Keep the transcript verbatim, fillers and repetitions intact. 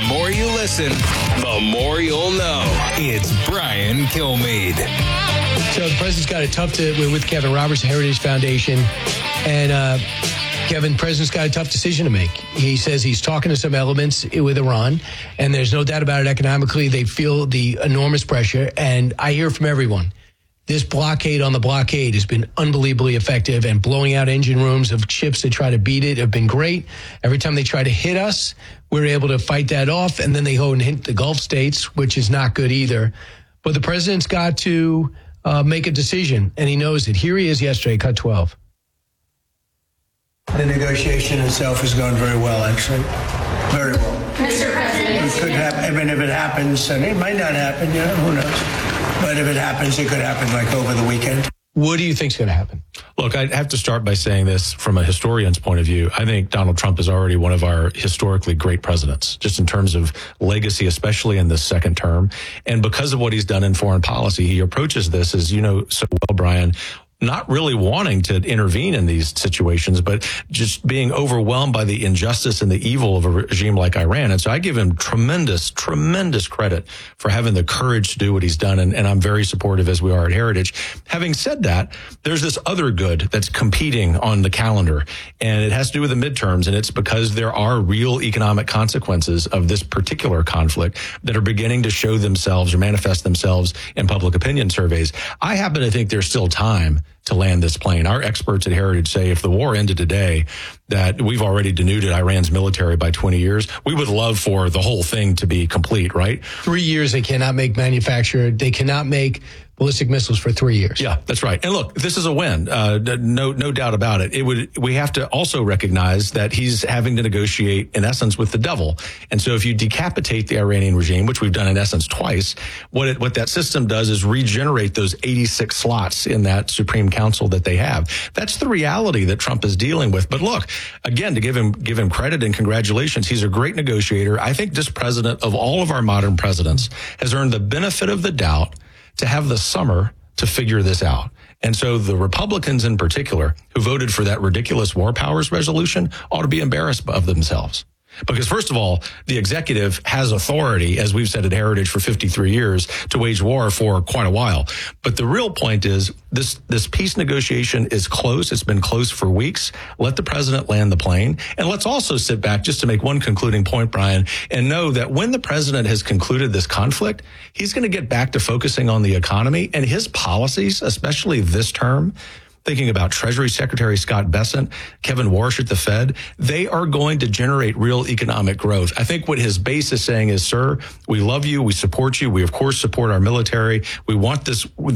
more you listen, the more you'll know. It's Brian Kilmeade. So the president's got it tough to, with Kevin Roberts, Heritage Foundation, and uh, Kevin, president's got a tough decision to make. He says he's talking to some elements with Iran, and there's no doubt about it. Economically, they feel the enormous pressure, and I hear from everyone. This blockade on the blockade has been unbelievably effective, and blowing out engine rooms of ships that try to beat it have been great. Every time they try to hit us, we're able to fight that off, and then they go and hit the Gulf states, which is not good either. But the president's got to uh, make a decision, and he knows it. Here he is yesterday, cut twelve. The negotiation itself has gone very well, actually. Very well. Mister President. It could happen. I mean, if it happens, and it might not happen, you know, who knows? But if it happens, it could happen like over the weekend. What do you think's going to happen? Look, I have to start by saying this from a historian's point of view. I think Donald Trump is already one of our historically great presidents, just in terms of legacy, especially in this second term. And because of what he's done in foreign policy, he approaches this, as you know so well, Brian, not really wanting to intervene in these situations, but just being overwhelmed by the injustice and the evil of a regime like Iran. And so I give him tremendous, tremendous credit for having the courage to do what he's done. And, and I'm very supportive, as we are at Heritage. Having said that, there's this other good that's competing on the calendar, and it has to do with the midterms. And it's because there are real economic consequences of this particular conflict that are beginning to show themselves or manifest themselves in public opinion surveys. I happen to think there's still time to land this plane. Our experts at Heritage say if the war ended today, that we've already denuded Iran's military by twenty years. We would love for the whole thing to be complete, right? Three years they cannot make manufacture. They cannot make ballistic missiles for three years. Yeah, that's right. And look, this is a win. Uh, no, no doubt about it. It would. We have to also recognize that he's having to negotiate, in essence, with the devil. And so, if you decapitate the Iranian regime, which we've done in essence twice, what it, what that system does is regenerate those eighty-six slots in that Supreme Council that they have. That's the reality that Trump is dealing with. But look, again, to give him give him credit and congratulations, he's a great negotiator. I think this president, of all of our modern presidents, has earned the benefit of the doubt to have the summer to figure this out. And so the Republicans in particular, who voted for that ridiculous war powers resolution, ought to be embarrassed of themselves. Because first of all, the executive has authority, as we've said at Heritage for fifty-three years, to wage war for quite a while. But the real point is this, this peace negotiation is close. It's been close for weeks. Let the president land the plane. And let's also sit back just to make one concluding point, Brian, and know that when the president has concluded this conflict, he's going to get back to focusing on the economy, and his policies, especially this term, thinking about Treasury Secretary Scott Bessent, Kevin Warsh at the Fed, they are going to generate real economic growth. I think what his base is saying is, sir, we love you. We support you. We, of course, support our military. We want this